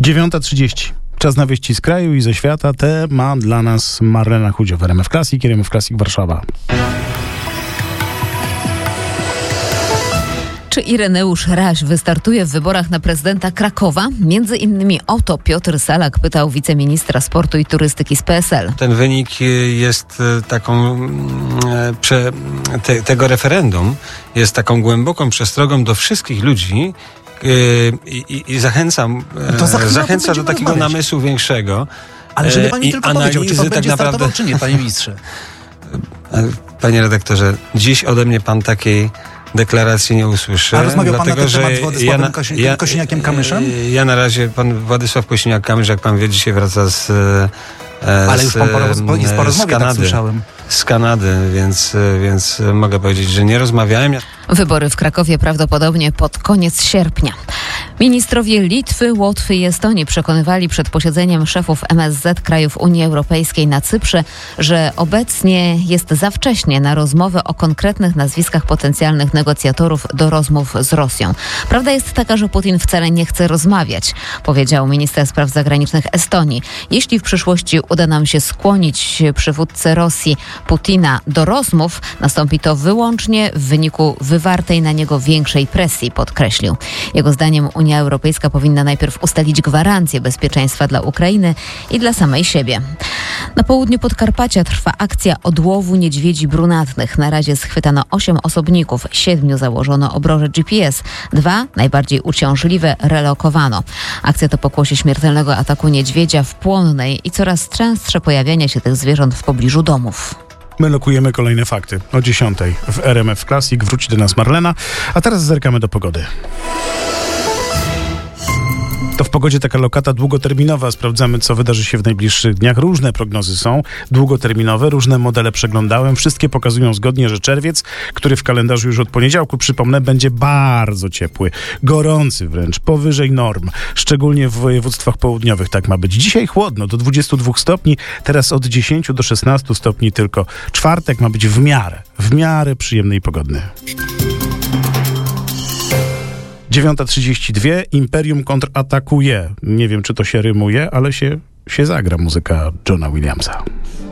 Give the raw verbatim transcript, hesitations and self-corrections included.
dziewiąta trzydzieści. Czas na wieści z kraju i ze świata. Te ma dla nas Marlena Chudzio w R M F Classic, R M F Classic Warszawa. Czy Ireneusz Raś wystartuje w wyborach na prezydenta Krakowa? Między innymi o to Piotr Salak pytał wiceministra sportu i turystyki z P S L. Ten wynik jest taką, prze, te, tego referendum jest taką głęboką przestrogą do wszystkich ludzi, I, i, i zachęcam, to za zachęca do takiego rozmawiać. namysłu większego. Ale żeby pan mi tylko powiedział, czy pan tak będzie naprawdę... startował, czy nie, panie ministrze? Panie redaktorze, dziś ode mnie pan takiej deklaracji nie usłyszy. A rozmawiał pan dlatego, na ten temat że z Władysławem ja, Kosi- ja, Kosiniakiem-Kamyszem? Ja na razie, pan Władysław Kosiniak-Kamysz, jak pan wie, dzisiaj wraca z e, Ale już pan po, roz- jest po rozmowie, z Kanady, tak słyszałem. Z Kanady, więc, więc mogę powiedzieć, że nie rozmawiałem. Wybory w Krakowie prawdopodobnie pod koniec sierpnia. Ministrowie Litwy, Łotwy i Estonii przekonywali przed posiedzeniem szefów M S Z krajów Unii Europejskiej na Cyprze, że obecnie jest za wcześnie na rozmowę o konkretnych nazwiskach potencjalnych negocjatorów do rozmów z Rosją. Prawda jest taka, że Putin wcale nie chce rozmawiać, powiedział minister spraw zagranicznych Estonii. Jeśli w przyszłości uda nam się skłonić przywódcę Rosji Putina do rozmów, nastąpi to wyłącznie w wyniku wywartej na niego większej presji, podkreślił. Jego zdaniem Unia Europejska powinna najpierw ustalić gwarancje bezpieczeństwa dla Ukrainy i dla samej siebie. Na południu Podkarpacia trwa akcja odłowu niedźwiedzi brunatnych. Na razie schwytano osiem osobników, siedmiu założono obroże G P S, dwa, najbardziej uciążliwe, relokowano. Akcja to pokłosie śmiertelnego ataku niedźwiedzia w Płonnej i coraz częstsze pojawiania się tych zwierząt w pobliżu domów. My lokujemy kolejne fakty o dziesiątej w R M F Classic. Wróci do nas Marlena, a teraz zerkamy do pogody. To w pogodzie taka lokata długoterminowa. Sprawdzamy, co wydarzy się w najbliższych dniach. Różne prognozy są długoterminowe, różne modele przeglądałem. Wszystkie pokazują zgodnie, że czerwiec, który w kalendarzu już od poniedziałku, przypomnę, będzie bardzo ciepły, gorący wręcz, powyżej norm. Szczególnie w województwach południowych tak ma być. Dzisiaj chłodno, do dwudziestu dwóch stopni, teraz od dziesięciu do szesnastu stopni tylko. Czwartek ma być w miarę, w miarę przyjemny i pogodny. dziewiąta trzydzieści dwa. Imperium kontratakuje. Nie wiem, czy to się rymuje, ale się, się zagra muzyka Johna Williamsa.